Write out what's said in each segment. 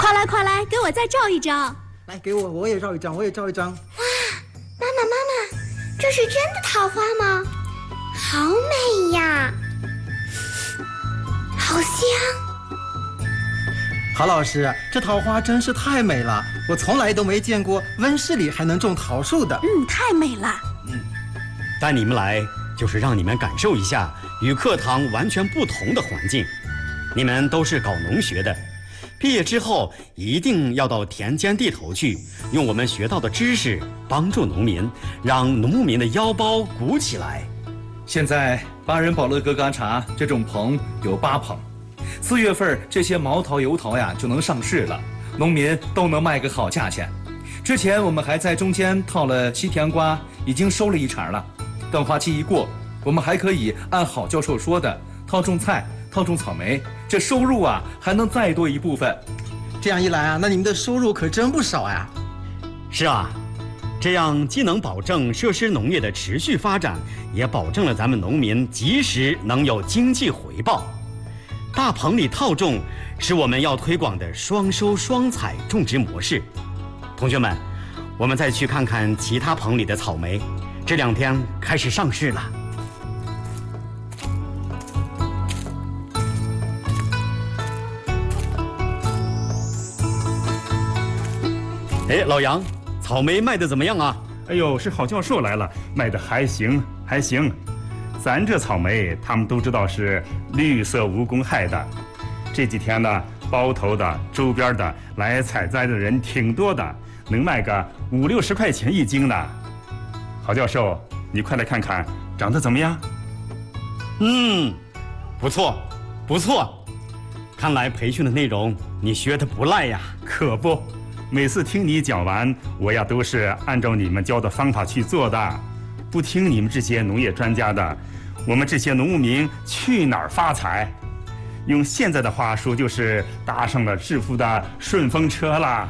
快来快来，给我再照一张。 来，给我，我也照一张，我也照一张。 哇，妈妈，这是真的桃花吗？好美呀，好香。 郝老师，这桃花真是太美了，我从来都没见过温室里还能种桃树的。 太美了。 带你们来就是让你们感受一下与课堂完全不同的环境。你们都是搞农学的，毕业之后一定要到田间地头去，用我们学到的知识帮助农民，让农民的腰包鼓起来。 现在巴人保乐格嘎茶这种棚有8棚，4月份这些毛桃、油桃呀就能上市了，农民都能卖个好价钱。之前我们还在中间套了西甜瓜，已经收了1茬了。等花期一过，我们还可以按郝教授说的套种菜、套种草莓，这收入啊还能再多一部分。 这样一来啊，那你们的收入可真不少呀。 是啊，这样既能保证设施农业的持续发展，也保证了咱们农民及时能有经济回报。大棚里套种是我们要推广的双收双采种植模式。同学们，我们再去看看其他棚里的草莓，这2天开始上市了。哎，老杨，草莓卖得怎么样啊？ 哎呦，是郝教授来了，卖得还行还行。咱这草莓，他们都知道是绿色无公害的。这几天呢，包头的、周边的来采摘的人挺多的，能卖个50、60块钱1斤呢。郝教授，你快来看看，长得怎么样？ 不错，不错。看来培训的内容你学得不赖呀。 可不，每次听你讲完，我呀都是按照你们教的方法去做的。不听你们这些农业专家的，我们这些农民去哪儿发财？用现在的话说，就是搭上了致富的顺风车啦。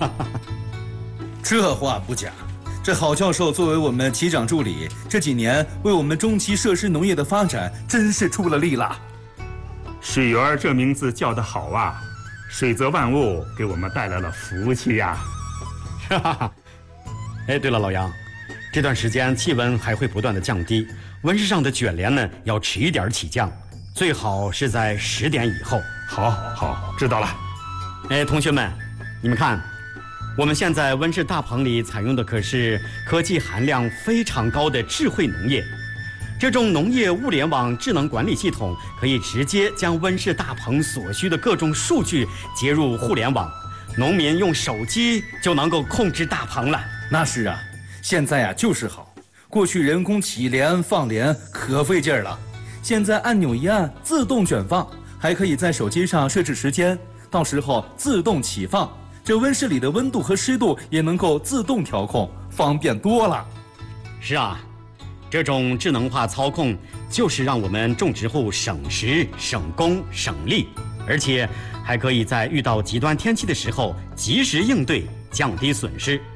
这话不假，这郝教授作为我们期长助理，这几年为我们中期设施农业的发展真是出了力了。 水源这名字叫得好啊，水泽万物，给我们带来了福气呀。 哈哈。哎，对了，老杨，这段时间气温还会不断的降低，温室上的卷帘呢要迟一点起降，最好是在10点以后。 好，知道了。 哎，同学们，你们看，我们现在温室大棚里采用的可是科技含量非常高的智慧农业。这种农业物联网智能管理系统可以直接将温室大棚所需的各种数据接入互联网，农民用手机就能够控制大棚了。 那是啊，现在呀就是好，过去人工起帘放帘可费劲儿了，现在按钮一按自动卷放，还可以在手机上设置时间，到时候自动起放，这温室里的温度和湿度也能够自动调控，方便多了。 是啊，这种智能化操控就是让我们种植户省时、省工、省力，而且还可以在遇到极端天气的时候及时应对，降低损失。